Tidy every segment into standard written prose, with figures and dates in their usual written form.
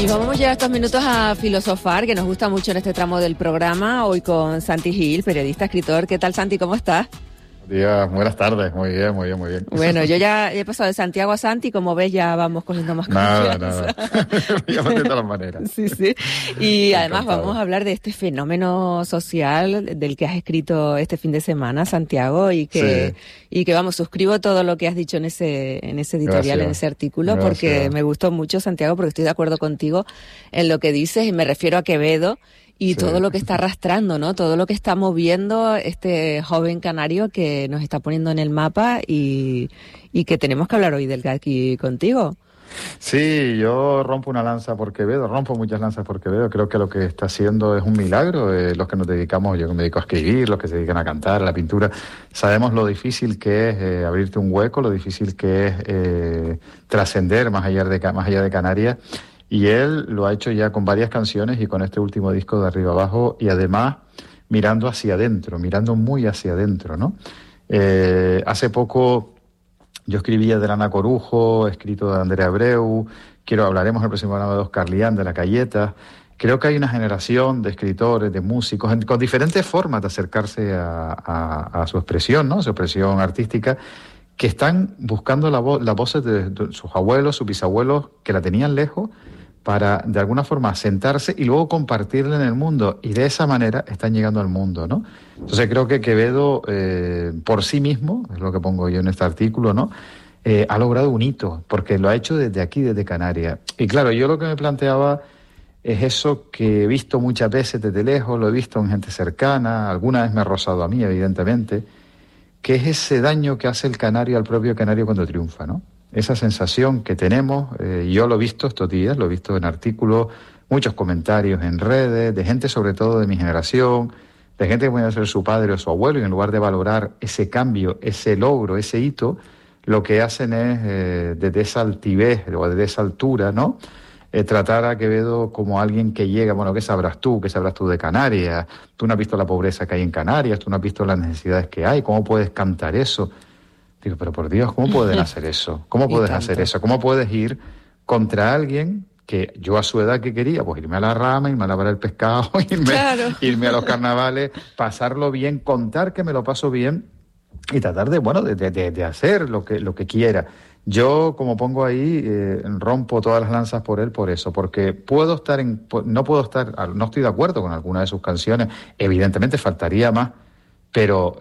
Y vamos ya estos minutos a filosofar, que nos gusta mucho en este tramo del programa, hoy con Santi Gil, periodista, escritor. ¿Qué tal, Santi? ¿Cómo estás? Días, buenas tardes, muy bien, muy bien, muy bien. Bueno, yo ya he pasado de Santiago a Santi, como ves ya vamos cogiendo más confianza. Nada. Ya me entiendo las maneras. Sí. Y además Encantado. vamos a hablar de este fenómeno social del que has escrito este fin de semana, Santiago, y que vamos, suscribo todo lo que has dicho en ese editorial, Gracias. en ese artículo, Gracias. porque me gustó mucho, Santiago, porque estoy de acuerdo contigo en lo que dices, y me refiero a Quevedo. Y todo lo que está arrastrando, ¿no? Todo lo que está moviendo este joven canario que nos está poniendo en el mapa y que tenemos que hablar hoy del aquí contigo. Sí, yo rompo una lanza por Quevedo, rompo muchas lanzas por Quevedo. Creo que lo que está haciendo es un milagro. Los que nos dedicamos, yo que me dedico a escribir, los que se dedican a cantar, a la pintura, sabemos lo difícil que es abrirte un hueco, lo difícil que es trascender más allá de Canarias. Y él lo ha hecho ya con varias canciones y con este último disco de Arriba Abajo, y además mirando hacia adentro, mirando muy hacia adentro, ¿no? Hace poco yo escribía de Ana Corujo, he escrito de Andrea Abreu, hablaremos el próximo programa de Oscar Lián, de La Cayeta. Creo que hay una generación de escritores, de músicos, con diferentes formas de acercarse a su expresión, ¿no? Su expresión artística, que están buscando las voces de sus abuelos, sus bisabuelos, que la tenían lejos, para de alguna forma sentarse y luego compartirla en el mundo, y de esa manera están llegando al mundo, ¿no? Entonces creo que Quevedo, por sí mismo, es lo que pongo yo en este artículo, ¿no? Ha logrado un hito, porque lo ha hecho desde aquí, desde Canarias. Y claro, yo lo que me planteaba es eso que he visto muchas veces desde lejos, lo he visto en gente cercana, alguna vez me ha rozado a mí, evidentemente, que es ese daño que hace el canario al propio canario cuando triunfa, ¿no? Esa sensación que tenemos, yo lo he visto estos días, lo he visto en artículos, muchos comentarios en redes, de gente sobre todo de mi generación, de gente que puede ser su padre o su abuelo, y en lugar de valorar ese cambio, ese logro, ese hito, lo que hacen es, desde esa altivez o desde esa altura, ¿no? Tratar a Quevedo como alguien que llega, bueno, ¿qué sabrás tú? ¿Qué sabrás tú de Canarias? Tú no has visto la pobreza que hay en Canarias, tú no has visto las necesidades que hay, ¿cómo puedes cantar eso? Digo, pero por Dios, ¿cómo pueden hacer eso? ¿Cómo puedes hacer eso? ¿Cómo puedes ir contra alguien que yo a su edad que quería? Pues irme a la rama, irme a lavar el pescado, irme a los carnavales, pasarlo bien, contar que me lo paso bien y tratar de hacer lo que quiera. Yo, como pongo ahí, rompo todas las lanzas por él por eso, porque no estoy de acuerdo con alguna de sus canciones, evidentemente faltaría más, pero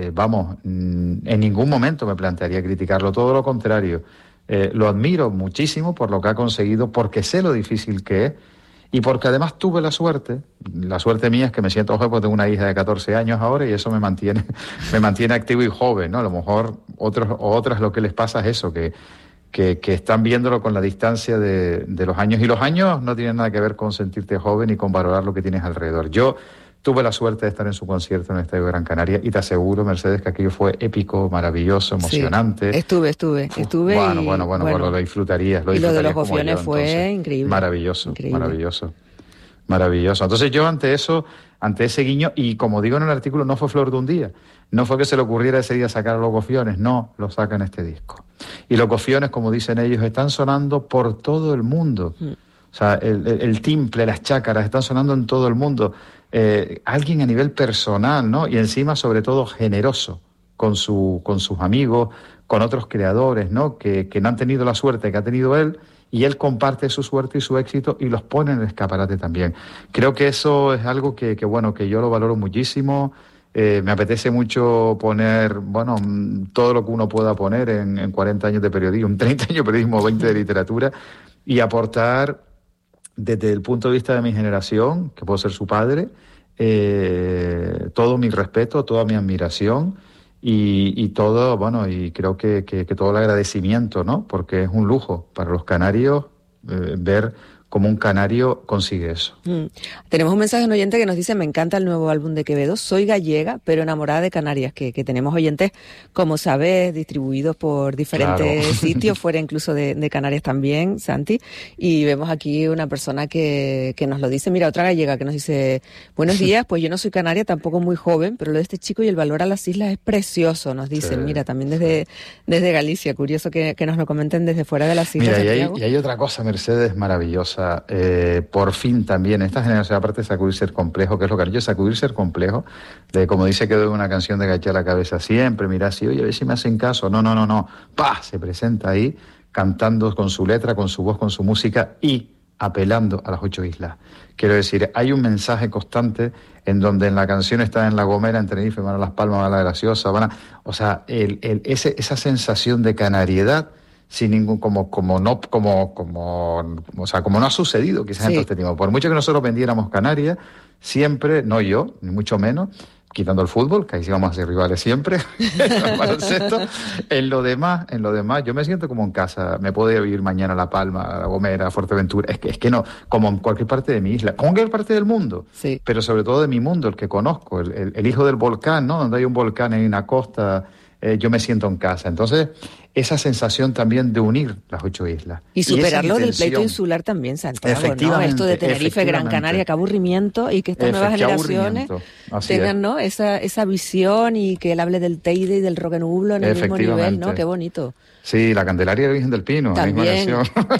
en ningún momento me plantearía criticarlo, todo lo contrario. Lo admiro muchísimo por lo que ha conseguido, porque sé lo difícil que es, y porque además tuve la suerte mía es que me siento joven, porque tengo una hija de 14 años ahora, y eso me mantiene activo y joven, ¿no? A lo mejor otras lo que les pasa es eso, que están viéndolo con la distancia de los años, y los años no tienen nada que ver con sentirte joven y con valorar lo que tienes alrededor. Yo tuve la suerte de estar en su concierto en el Estadio Gran Canaria, y te aseguro, Mercedes, que aquello fue épico, maravilloso, emocionante. Sí, estuve. Bueno, lo disfrutarías. Y lo de los Gofiones fue increíble. Maravilloso. Entonces yo ante ese guiño, y como digo en el artículo, no fue flor de un día. No fue que se le ocurriera ese día sacar a los Gofiones, no, lo saca en este disco. Y los Gofiones, como dicen ellos, están sonando por todo el mundo. O sea, el timple, las chácaras están sonando en todo el mundo. Alguien a nivel personal, ¿no? Y encima, sobre todo, generoso con sus amigos, con otros creadores, ¿no? Que no han tenido la suerte que ha tenido él, y él comparte su suerte y su éxito y los pone en el escaparate también. Creo que eso es algo que yo lo valoro muchísimo. Me apetece mucho poner, todo lo que uno pueda poner en 40 años de periodismo, en 30 años de periodismo, 20 de literatura, y aportar desde el punto de vista de mi generación, que puedo ser su padre, todo mi respeto, toda mi admiración y todo, y creo que todo el agradecimiento, ¿no? Porque es un lujo para los canarios ver cómo un canario consigue eso. Tenemos un mensaje de un oyente que nos dice: me encanta el nuevo álbum de Quevedo, soy gallega, pero enamorada de Canarias, que tenemos oyentes, como sabes, distribuidos por diferentes sitios, fuera incluso de Canarias también, Santi, y vemos aquí una persona que nos lo dice. Mira, otra gallega que nos dice: buenos días, pues yo no soy canaria, tampoco muy joven, pero lo de este chico y el valor a las islas es precioso, nos dicen. Mira, también desde Galicia, curioso que nos lo comenten desde fuera de las islas. Mira, y hay otra cosa, Mercedes, maravillosa. cosa, por fin también, esta generación, aparte de sacudirse el complejo, que es lo que han hecho, sacudirse el complejo, de como dice que doy una canción de agachar la cabeza siempre, mira así, oye, a ver si me hacen caso, no, ¡pah! Se presenta ahí, cantando con su letra, con su voz, con su música y apelando a las 8 islas. Quiero decir, hay un mensaje constante en donde en la canción está en La Gomera, en Tenerife, van a Las Palmas, van a La Graciosa, o sea, esa sensación de canariedad sin ningún, como no ha sucedido quizás en todo este tiempo. Por mucho que nosotros vendiéramos Canarias, siempre, no yo, ni mucho menos, quitando el fútbol, que ahí sí vamos a ser rivales siempre, el baloncesto, en lo demás, yo me siento como en casa, me puedo ir mañana a La Palma, a La Gomera, a Fuerteventura, es que no, como en cualquier parte de mi isla, como en cualquier parte del mundo, pero sobre todo de mi mundo, el que conozco, el hijo del volcán, ¿no? Donde hay un volcán en una costa, yo me siento en casa. Entonces, esa sensación también de unir las 8 islas. Y superarlo del pleito insular también, Santiago, ¿no? Esto de Tenerife, Gran Canaria, qué aburrimiento, y que estas nuevas generaciones tengan, ¿no? esa visión, y que él hable del Teide y del Roquenublo en el mismo nivel, ¿no? Qué bonito. Sí, la Candelaria de la Virgen del Pino, también.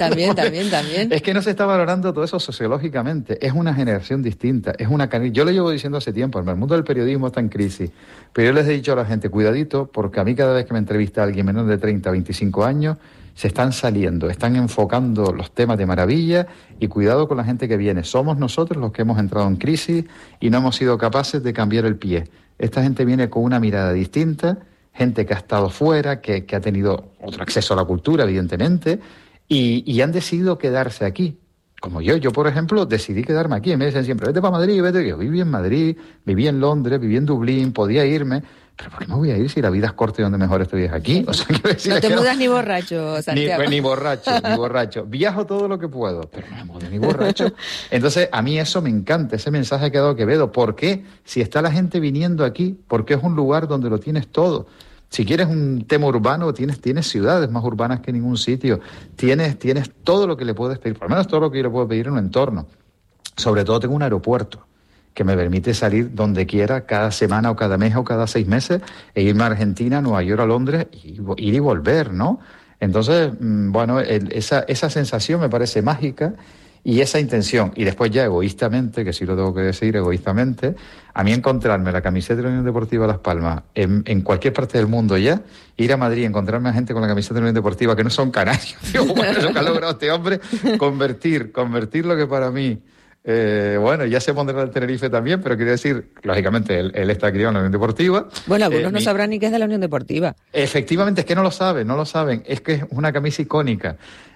Es que no se está valorando todo eso sociológicamente. Es una generación distinta. Yo lo llevo diciendo hace tiempo, el mundo del periodismo está en crisis. Pero yo les he dicho a la gente, cuidadito, porque a mí cada vez que me entrevista a alguien menor de 30, 25 años, se están saliendo, están enfocando los temas de maravilla, y cuidado con la gente que viene. Somos nosotros los que hemos entrado en crisis y no hemos sido capaces de cambiar el pie. Esta gente viene con una mirada distinta, gente que ha estado fuera, que ha tenido otro acceso a la cultura, evidentemente, y han decidido quedarse aquí. Como yo, por ejemplo, decidí quedarme aquí. Me dicen siempre, vete para Madrid, vete. Yo viví en Madrid, viví en Londres, viví en Dublín, podía irme. ¿Pero por qué me voy a ir si la vida es corta y donde mejor estoy es aquí? O sea, decir, no te mudas ni borracho, Santiago. Ni borracho. Viajo todo lo que puedo, pero no me mudo ni borracho. Entonces, a mí eso me encanta, ese mensaje que ha dado Quevedo. ¿Por qué? Si está la gente viniendo aquí, porque es un lugar donde lo tienes todo. Si quieres un tema urbano, tienes ciudades más urbanas que ningún sitio. Tienes todo lo que le puedes pedir, por lo menos todo lo que yo le puedo pedir en un entorno. Sobre todo tengo un aeropuerto que me permite salir donde quiera, cada semana o cada mes o cada 6 meses, e irme a Argentina, a Nueva York, a Londres, ir y volver, ¿no? Entonces, bueno, esa sensación me parece mágica, y esa intención. Y después ya egoístamente, que sí lo tengo que decir, egoístamente, a mí encontrarme la camiseta de la Unión Deportiva Las Palmas en cualquier parte del mundo ya, ir a Madrid y encontrarme a gente con la camiseta de la Unión Deportiva que no son canarios, digo, bueno, lo que ha logrado este hombre, convertir lo que para mí... bueno, ya se pondrá el Tenerife también, pero quiero decir, lógicamente, él está criado en la Unión Deportiva. Bueno, algunos no sabrán ni qué es de la Unión Deportiva. Efectivamente, es que no lo saben, es que es una camisa icónica.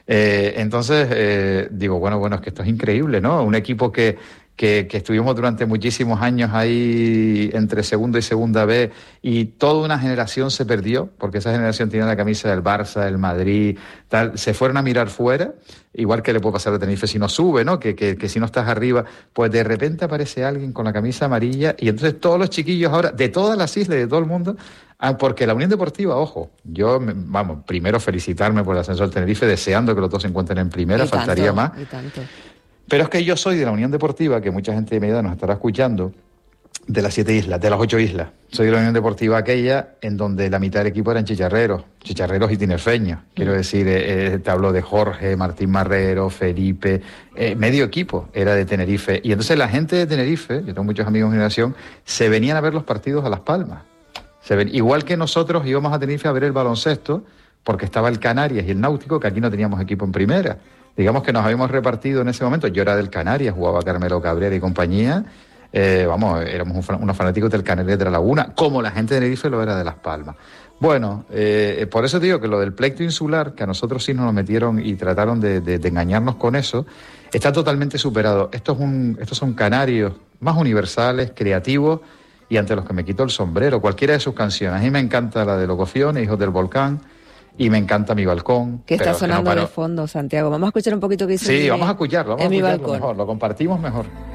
Entonces, digo, bueno, es que esto es increíble, ¿no? Un equipo que estuvimos durante muchísimos años ahí entre segunda y segunda B, y toda una generación se perdió, porque esa generación tenía la camisa del Barça, del Madrid, tal, se fueron a mirar fuera, igual que le puede pasar a Tenerife si no sube, ¿no? Que si no estás arriba, pues de repente aparece alguien con la camisa amarilla, y entonces todos los chiquillos ahora, de todas las islas y de todo el mundo, porque la Unión Deportiva, ojo, primero felicitarme por el ascenso del Tenerife, deseando que los dos se encuentren en primera, faltaría más. Pero es que yo soy de la Unión Deportiva, que mucha gente de mi edad nos estará escuchando, de las 7 islas, de las 8 islas. Soy de la Unión Deportiva aquella en donde la mitad del equipo eran chicharreros y tinerfeños. Quiero decir, te hablo de Jorge, Martín Marrero, Felipe, medio equipo era de Tenerife. Y entonces la gente de Tenerife, yo tengo muchos amigos de generación, se venían a ver los partidos a Las Palmas. Igual que nosotros íbamos a Tenerife a ver el baloncesto, porque estaba el Canarias y el Náutico, que aquí no teníamos equipo en primera. Digamos que nos habíamos repartido en ese momento. Yo era del Canarias, jugaba Carmelo Cabrera y compañía. Éramos unos fanáticos del Canarias de la Laguna, como la gente de Tenerife lo era de Las Palmas. Bueno, por eso digo que lo del pleito insular, que a nosotros sí nos lo metieron y trataron de engañarnos con eso, está totalmente superado. Estos son canarios más universales, creativos, y ante los que me quito el sombrero, cualquiera de sus canciones. A mí me encanta la de Locociones, Hijos del Volcán, y me encanta Mi Balcón. Que está sonando de fondo, Santiago. Vamos a escuchar un poquito qué dice. Sí, vamos a escucharlo Mi Balcón. mejor, lo compartimos mejor.